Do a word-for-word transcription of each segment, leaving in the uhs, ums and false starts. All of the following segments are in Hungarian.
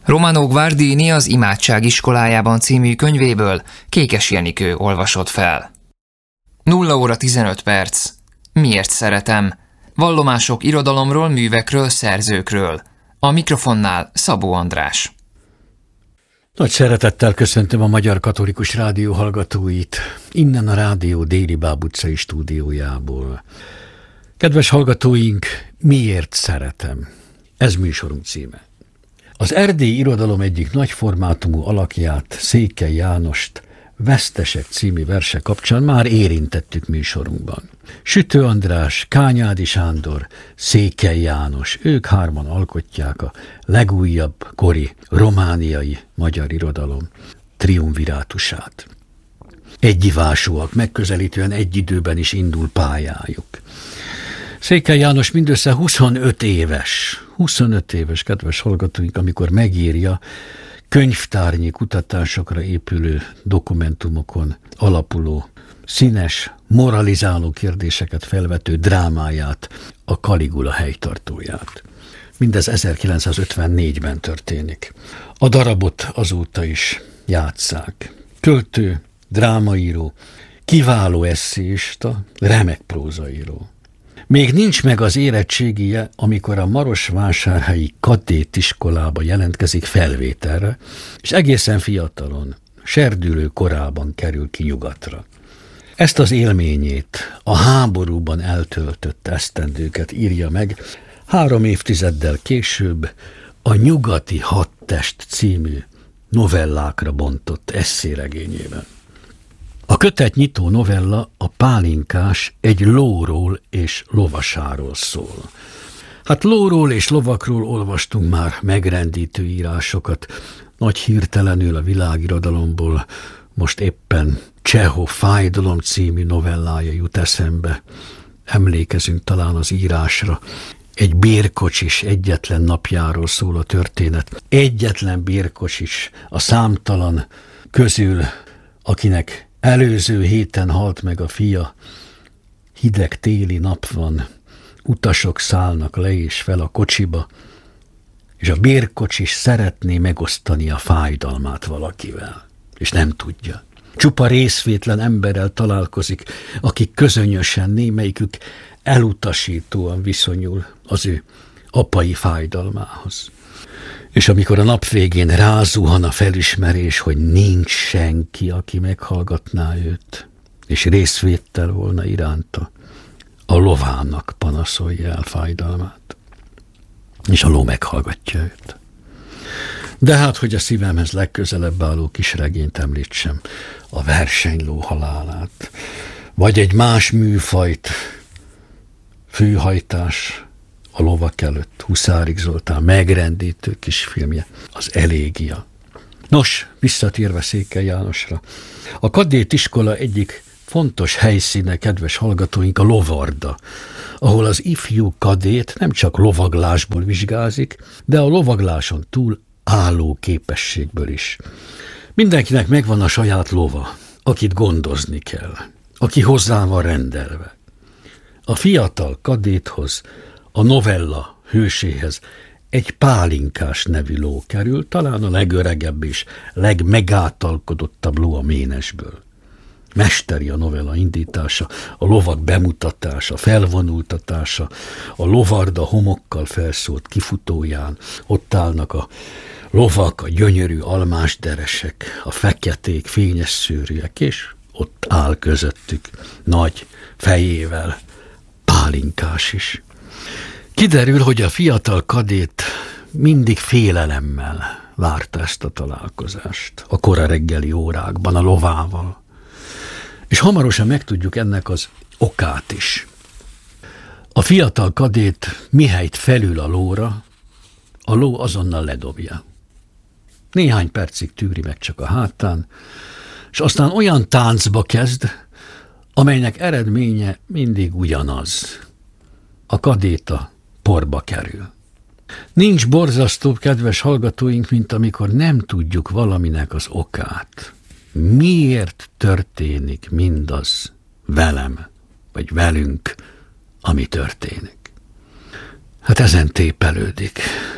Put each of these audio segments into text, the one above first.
Romano Guardini az Imádság iskolájában című könyvéből Kékes Jenikő olvasott fel. nulla óra tizenöt perc. Miért szeretem? Vallomások irodalomról, művekről, szerzőkről. A mikrofonnál Szabó András. Nagy szeretettel köszöntöm a Magyar Katolikus Rádió hallgatóit, innen a rádió déli Báb utcai stúdiójából. Kedves hallgatóink, miért szeretem? Ez műsorunk címe. Az erdélyi irodalom egyik nagyformátumú alakját, Székely Jánost, Vesztesek című verse kapcsán már érintettük műsorunkban. Sütő András, Kányádi Sándor, Székely János, ők hárman alkotják a legújabb kori romániai magyar irodalom triumvirátusát. Egyivásúak, megközelítően egy időben is indul pályájuk. Székely János mindössze huszonöt éves, huszonöt éves, kedves hallgatóink, amikor megírja könyvtárnyi kutatásokra épülő dokumentumokon alapuló, színes, moralizáló kérdéseket felvető drámáját, a Kaligula helytartóját. Mindez ezerkilencszázötvennégyben történik. A darabot azóta is játsszák. Költő, drámaíró, kiváló esszéista, remek prózaíró. Még nincs meg az érettségie, amikor a marosvásárhelyi kadétiskolába jelentkezik felvételre, és egészen fiatalon, serdülő korában kerül ki nyugatra. Ezt az élményét, a háborúban eltöltött esztendőket írja meg három évtizeddel később a Nyugati Hadtest című novellákra bontott esszéregényében. A kötetnyitó novella a Pálinkás egy lóról és lovasáról szól. Hát lóról és lovakról olvastunk már megrendítő írásokat, nagy hirtelenül a világirodalomból most éppen Csehov Fájdalom című novellája jut eszembe. Emlékezünk talán az írásra. Egy bérkocsis egyetlen napjáról szól a történet. Egyetlen bérkocsis a számtalan közül, akinek előző héten halt meg a fia, hideg téli nap van, utasok szállnak le és fel a kocsiba, és a bérkocsis szeretné megosztani a fájdalmát valakivel, és nem tudja. Csupa részvétlen emberrel találkozik, akik közönösen, némelyikük elutasítóan viszonyul az ő apai fájdalmához. És amikor a nap végén rázuhan a felismerés, hogy nincs senki, aki meghallgatná őt, és részvéttel volna iránta, a lovának panaszolja el fájdalmát, és a ló meghallgatja őt. De hát, hogy a szívemhez legközelebb álló kis regényt említsem, a versenyló halálát, vagy egy más műfajt, főhajtás a lovak előtt, Huszárik Zoltán megrendítő kis filmje, az Elégia. Nos, visszatérve Székely Jánosra, a kadétiskola egyik fontos helyszíne, kedves hallgatóink, a lovarda, ahol az ifjú kadét nem csak lovaglásból vizsgázik, de a lovagláson túl álló képességből is. Mindenkinek megvan a saját lova, akit gondozni kell, aki hozzá van rendelve. A fiatal kadéthoz, a novella hőséhez egy Pálinkás nevű ló kerül, talán a legöregebb és legmegátalkodottabb ló a Ménesből. Mesteri a novella indítása, a lovak bemutatása, felvonultatása, a lovarda homokkal felszólt kifutóján, ott állnak a lovak, a gyönyörű almásderesek, a feketék, fényes szőrűek, és ott áll közöttük nagy fejével Pálinkás is. Kiderül, hogy a fiatal kadét mindig félelemmel várta ezt a találkozást a kora reggeli órákban a lovával. És hamarosan megtudjuk ennek az okát is. A fiatal kadét mihelyt felül a lóra, a ló azonnal ledobja. Néhány percig tűri meg csak a hátán, és aztán olyan táncba kezd, amelynek eredménye mindig ugyanaz. A kadéta porba kerül. Nincs borzasztóbb, kedves hallgatóink, mint amikor nem tudjuk valaminek az okát. Miért történik mindaz velem, vagy velünk, ami történik? Hát ezen tépelődik a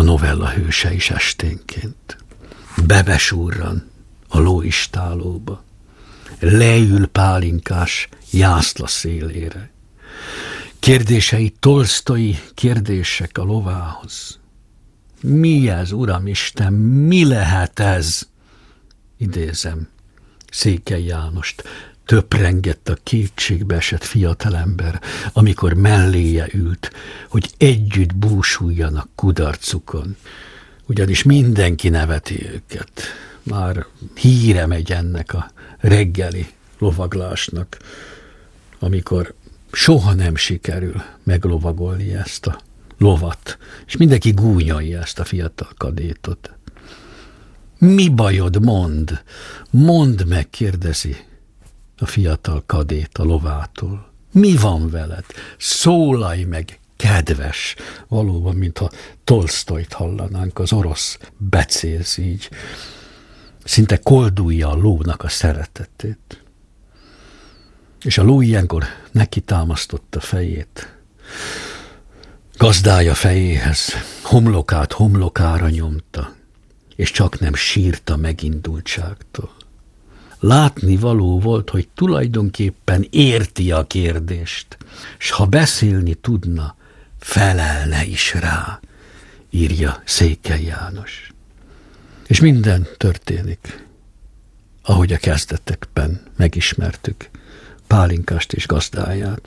novella hőse is esténként. Bebesúrran a lóistálóba, leül pálinkás jászla szélére. Kérdései Tolsztoi kérdések a lovához. Mi ez, Uramisten, mi lehet ez? Idézem Székely Jánost. Töprengett a kétségbe esett fiatalember, amikor melléje ült, hogy együtt búsuljanak kudarcukon. Ugyanis mindenki neveti őket. Már híre megy ennek a reggeli lovaglásnak, amikor soha nem sikerül meglovagolni ezt a lovat, és mindenki gúnyolja ezt a fiatal kadétot. Mi bajod, mondd, mondd meg, kérdezi a fiatal kadét a lovától. Mi van veled? Szólalj meg, kedves! Valóban, mintha Tolsztojt hallanánk, az orosz becéz így. Szinte koldulja a lónak a szeretetét. És a ló ilyenkor neki támasztotta fejét. Gazdája fejéhez, homlokát homlokára nyomta, és csak nem sírta megindultságtól. Látni való volt, hogy tulajdonképpen érti a kérdést, s ha beszélni tudna, felelne is rá, írja Székely János. És minden történik, ahogy a kezdetekben megismertük Pálinkást és gazdáját.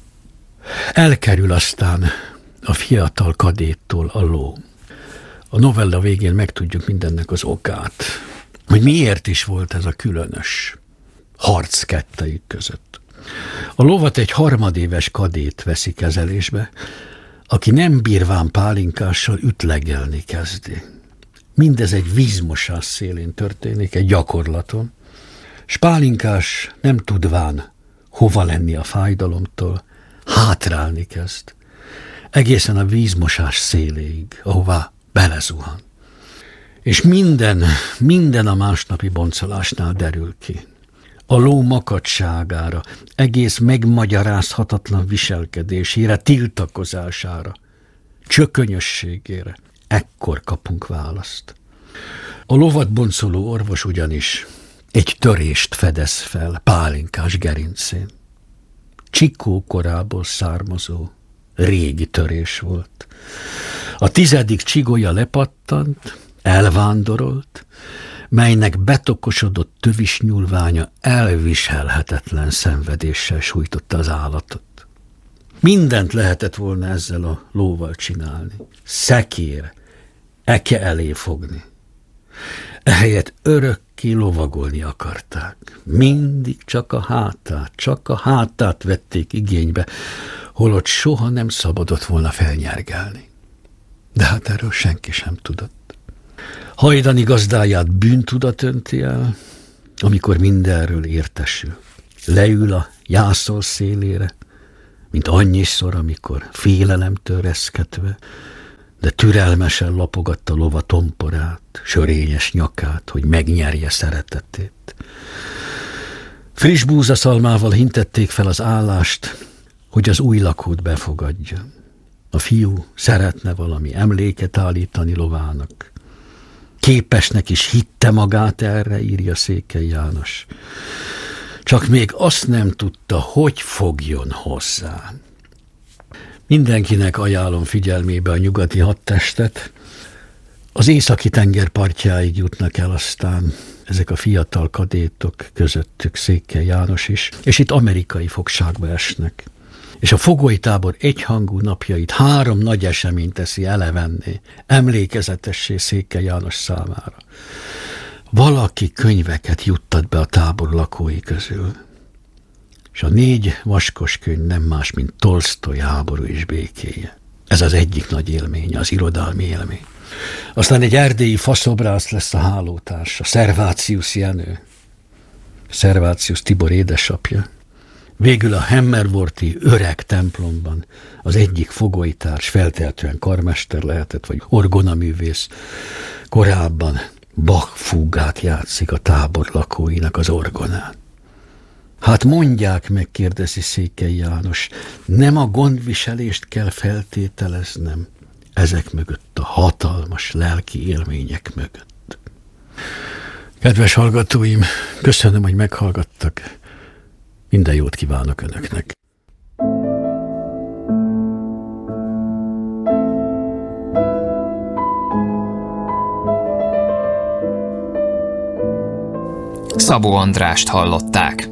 Elkerül aztán a fiatal kadéttól a ló. A novella végén megtudjuk mindennek az okát, hogy miért is volt ez a különös harc kettejük között. A lovat egy harmadéves kadét veszi kezelésbe, aki nem bírván Pálinkással ütlegelni kezdi. Mindez egy vízmosás szélén történik, egy gyakorlaton, s Pálinkás nem tudván hova lenni a fájdalomtól, hátrálni kezd, egészen a vízmosás széléig, ahová belezuhan. És minden, minden a másnapi boncolásnál derül ki. A ló makacságára, egész megmagyarázhatatlan viselkedésére, tiltakozására, csökönyösségére, ekkor kapunk választ. A lovat boncoló orvos ugyanis egy törést fedez fel Pálinkás gerincén. Csikó korából származó régi törés volt. A tizedik csigolya lepattant, elvándorolt, melynek betokosodott tövis nyúlványa elviselhetetlen szenvedéssel sújtotta az állatot. Mindent lehetett volna ezzel a lóval csinálni. Szekér, eke elé fogni. Ehelyett örökké lovagolni akarták. Mindig csak a hátát, csak a hátát vették igénybe, holott soha nem szabadott volna felnyergelni. De hát erről senki sem tudott. Hajdani gazdáját bűntudat önti el, amikor mindenről értesül. Leül a jászol szélére, mint annyiszor, amikor félelemtől reszketve, de türelmesen lapogatta lova tomporát, sörényes nyakát, hogy megnyerje szeretetét. Friss búzaszalmával hintették fel az állást, hogy az új lakót befogadja. A fiú szeretne valami emléket állítani lovának. Képesnek is hitte magát erre, írja Székely János. Csak még azt nem tudta, hogy fogjon hozzá. Mindenkinek ajánlom figyelmébe a nyugati hadtestet. Az északi tenger partjáig jutnak el aztán ezek a fiatal kadétok, közöttük Székely János is, és itt amerikai fogságba esnek. És a fogolytábor egyhangú napjait három nagy esemény teszi elevenné, emlékezetessé Székely János számára. Valaki könyveket juttat be a tábor lakói közül, és a négy vaskos könyv nem más, mint Tolsztoj Háború és békéje. Ez az egyik nagy élmény, az irodalmi élmény. Aztán egy erdélyi faszobrász lesz a hálótársa, Szervácius Jenő, Szervácius Tibor édesapja. Végül a Hemmerworthi öreg templomban az egyik fogolytárs, feltehetően karmester lehetett, vagy orgonaművész, korábban Bach fúgát játszik a tábor lakóinak az orgonán. Hát mondják meg, kérdezi Székely János, nem a gondviselést kell feltételeznem, ezek mögött, a hatalmas lelki élmények mögött. Kedves hallgatóim, köszönöm, hogy meghallgattak. Minden jót kívánok önöknek. Szabó Andrást hallották.